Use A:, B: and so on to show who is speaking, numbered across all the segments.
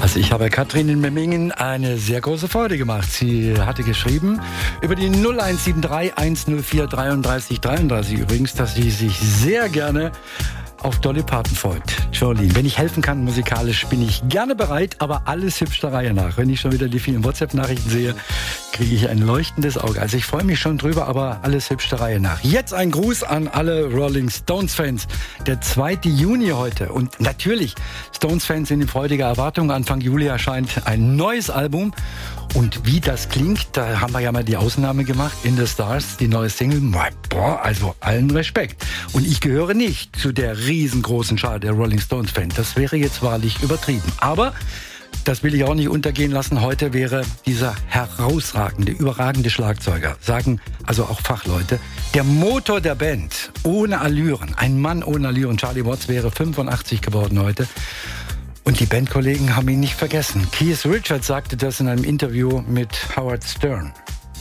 A: Also ich habe Katrin in Memmingen eine sehr große Freude gemacht. Sie hatte geschrieben über die 0173 104 33 33 übrigens, dass sie sich sehr gerne auf Dolly Parton freut. Jolene, wenn ich helfen kann musikalisch, bin ich gerne bereit, aber alles hübsch der Reihe nach. Wenn ich schon wieder die vielen WhatsApp-Nachrichten sehe, kriege ich ein leuchtendes Auge. Also ich freue mich schon drüber, aber alles hübsch der Reihe nach. Jetzt ein Gruß an alle Rolling Stones-Fans. Der 2. Juni heute. Und natürlich, Stones-Fans sind in freudiger Erwartung. Anfang Juli erscheint ein neues Album. Und wie das klingt, da haben wir ja mal die Ausnahme gemacht. In the Stars, die neue Single. Boah, also allen Respekt. Und ich gehöre nicht zu der riesengroßen Schar der Rolling Stones-Fans. Das wäre jetzt wahrlich übertrieben. Aber das will ich auch nicht untergehen lassen. Heute wäre dieser herausragende, überragende Schlagzeuger, sagen also auch Fachleute, der Motor der Band, ohne Allüren. Ein Mann ohne Allüren. Charlie Watts wäre 85 geworden heute. Und die Bandkollegen haben ihn nicht vergessen. Keith Richards sagte das in einem Interview mit Howard Stern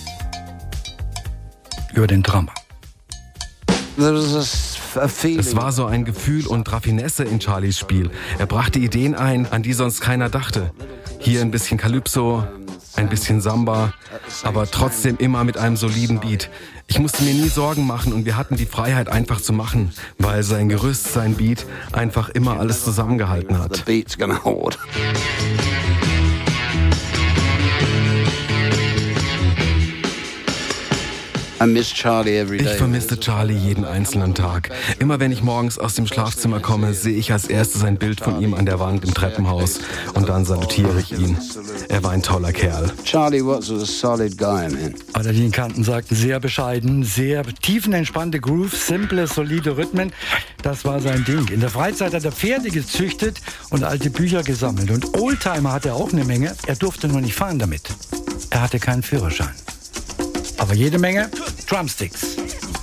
A: über den Drummer.
B: Es war so ein Gefühl und Raffinesse in Charlies Spiel. Er brachte Ideen ein, an die sonst keiner dachte. Hier ein bisschen Calypso, ein bisschen Samba, aber trotzdem immer mit einem soliden Beat. Ich musste mir nie Sorgen machen und wir hatten die Freiheit einfach zu machen, weil sein Gerüst, sein Beat einfach immer alles zusammengehalten hat. Ich vermisste Charlie jeden einzelnen Tag. Immer wenn ich morgens aus dem Schlafzimmer komme, sehe ich als erstes ein Bild von ihm an der Wand im Treppenhaus und dann salutiere ich ihn. Er war ein toller Kerl.
C: Charlie Watts was a solid guy, man.
A: Adalin Kanten sagte, sehr bescheiden, sehr tiefenentspannte Grooves, simple, solide Rhythmen. Das war sein Ding. In der Freizeit hat er Pferde gezüchtet und alte Bücher gesammelt. Und Oldtimer hatte er auch eine Menge. Er durfte nur nicht fahren damit. Er hatte keinen Führerschein. Aber jede Menge Drumsticks.